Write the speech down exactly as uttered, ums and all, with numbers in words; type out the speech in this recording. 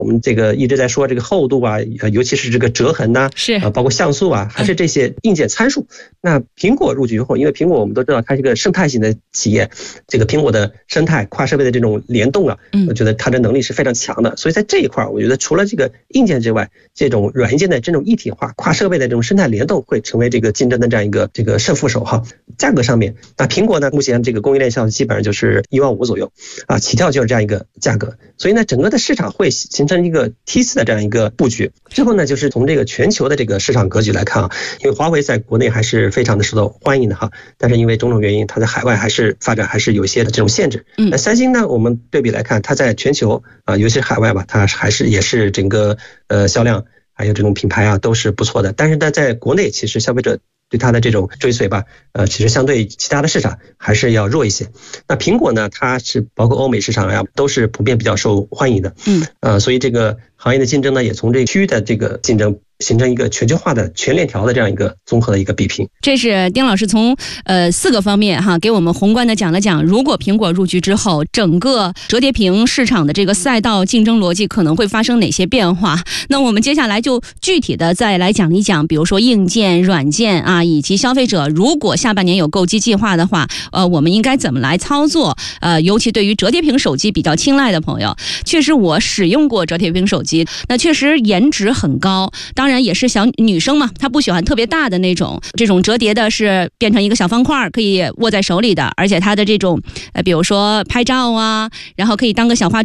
我们这个一直在说这个厚度啊，尤其是这个折痕呐、啊， 是啊，包括像素啊，还是这些硬件参数。嗯、那苹果入局之后，因为苹果我们都知道它是个生态型的企业，这个苹果的生态跨设备的这种联动啊，我觉得它的能力是非常强的。所以在这一块，我觉得除了这个硬件之外，这种软件的这种一体化、跨设备的这种生态联动，会成为这个竞争的这样一个这个胜负手哈。价格上面，那苹果呢，目前这个供应链效基本上就是一万五左右啊，起跳就是这样一个价格。所以呢，整个的市场会形成一个梯次的这样一个布局。之后呢，就是从这个全球的这个市场格局来看啊，因为华为在国内还是非常的受到欢迎的哈，但是因为种种原因，它在海外还是发展还是有一些的这种限制。那三星呢，我们对比来看，它在全球啊，尤其是海外吧，它还是也是整个呃销量还有这种品牌啊都是不错的。但是呢，在国内其实消费者对它的这种追随吧，呃，其实相对其他的市场还是要弱一些。那苹果呢，它是包括欧美市场呀，都是普遍比较受欢迎的。嗯，呃，所以这个行业的竞争呢，也从这个区域的这个竞争形成一个全球化的全链条的这样一个综合的一个比拼。 这是丁老师从呃四个方面哈给我们宏观的讲了讲，如果苹果入局之后，整个折叠屏市场的这个赛道竞争逻辑可能会发生哪些变化。那我们接下来就具体的再来讲一讲，比如说硬件、软件啊，以及消费者如果下半年有购机计划的话，呃，我们应该怎么来操作？呃，尤其对于折叠屏手机比较青睐的朋友，确实我使用过折叠屏手机，那确实颜值很高，当然。也是小女生嘛，她不喜欢特别大的那种，这种折叠的是变成一个小方块可以握在手里的，而且它的这种呃，比如说拍照啊，然后可以当个小花